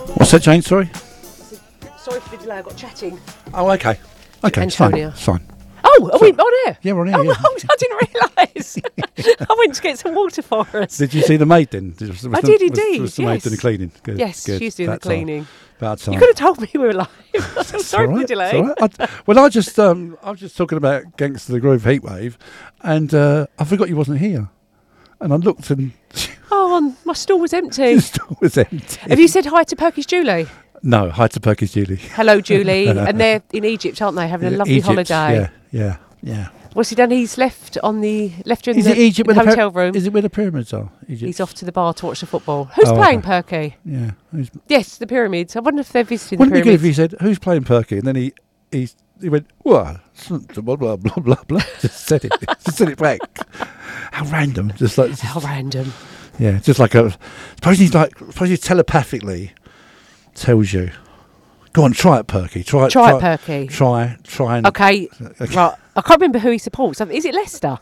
What's that, Jane? Sorry. Sorry for the delay. I got chatting. Oh, okay. Okay, it's fine. Antonia. It's fine. Oh, are we on air? Yeah, we're on air. Oh, Yeah. I didn't realise. I went to get some water for us. Did you see the maid then? I did indeed, Was the maid doing the cleaning? Good. Yes, good. she's doing the cleaning. About time. You could have told me we were live. I'm sorry for the It's delay. all right. I was just talking about Gangster the Groove Heatwave, and I forgot you wasn't here. And I looked and Oh, my stall was empty. the store was empty. Have you said hi to Perky's Julie? No, hi to Perky's Julie. Hello, Julie. And they're in Egypt, aren't they? Having a lovely Egypt, holiday. Yeah. What's he done? He's left you in Is the it Egypt in the where the hotel room. Is it where the pyramids are? Egypt. He's off to the bar to watch the football. Who's Oh, playing okay. Perky? Yeah. Yes, the pyramids. I wonder if they're visiting Wouldn't the it be good if pyramids. he said, "Who's playing Perky?" And then he went, "Well, blah blah blah blah blah." Just said it. Just said it back. How random. How random. Yeah, just like suppose he telepathically tells you, "Go on, try it, Perky. Try it, Perky. Try and." Okay, right. I can't remember who he supports. Is it Leicester?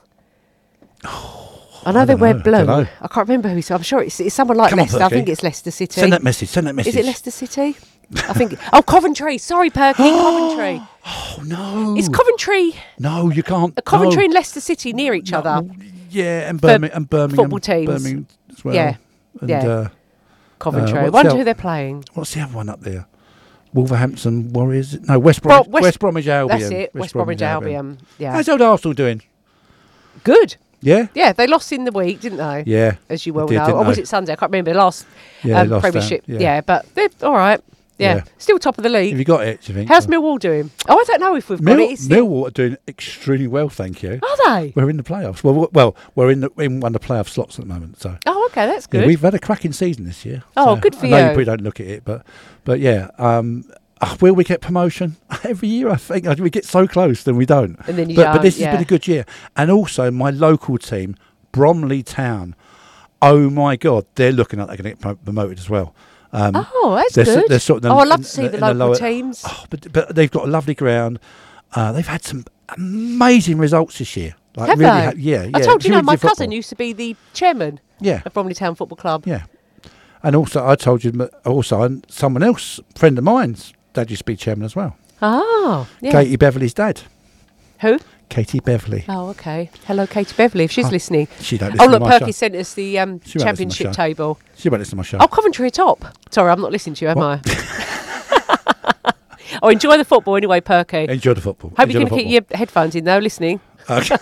I know they don't wear know. blue. Dunno. I can't remember who. I'm sure it's someone like Come on, Leicester. I Perky. think it's Leicester City. Send that message. Is it Leicester City? I think. Oh, Coventry. Sorry, Perky. Coventry. Oh no! Is Coventry? No, you can't. Coventry no. and Leicester City near each other? Yeah, and For Birmingham. football teams. Birmingham as well. Yeah, And, yeah. Coventry. what's Wonder the- who they're playing. what's the other one up there? Wolverhampton Warriors? No, West Bromwich. West Bromwich Albion. That's it. West Bromwich Albion. Yeah. How's old Arsenal doing? Good. Yeah. Yeah, they lost in the week, didn't they? Yeah. As you well They did, know. didn't Or was they? it Sunday? I can't remember. Last Yeah, they lost Premiership. out, Yeah, but they're all right. Yeah. Yeah. Still top of the league. Have you got it? Do you think? How's Millwall doing? Oh, I don't know if we've got it. It's still- Millwall are doing extremely well, thank you. Are they? We're in the playoffs. Well, we're in one of the playoff slots at the moment. So Oh, okay, that's good. yeah, we've had a cracking season this year. Oh, So good for I know you. you probably don't look at it, but yeah. Will we get promotion every year? I think we get so close, then we don't. And then you but don't, this yeah. has been a good year, and also my local team, Bromley Town. Oh my God, they're looking like they're going to get promoted as well. Oh, that's they're good. they're sort of I'd love to see the local teams. Oh, but they've got a lovely ground. They've had some amazing results this year. Like Have really they? Yeah. I told you, Really my good football. cousin used to be the chairman Yeah, of Bromley Town Football Club. yeah. And also, I told you, and someone else, friend of mine's dad used to be chairman as well. Oh, yeah. Katie Beverley's dad. Who? Katie Beverley. Oh, okay. Hello, Katie Beverley, if she's listening. She don't Oh, listen look, to my Perky show. sent us the listen to my championship show. table. She won't listen to my show. Oh, Coventry are top. Sorry, I'm not listening to you, am What? I? Oh, enjoy the football anyway, Perky. Enjoy the football. Hope Enjoy you the can keep football. your headphones in, though, listening. Okay.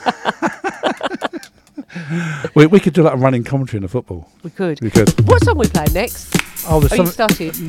we could do like a running commentary in the football. We could. We could. What song are we playing next? Oh, there's Oh, you something. started.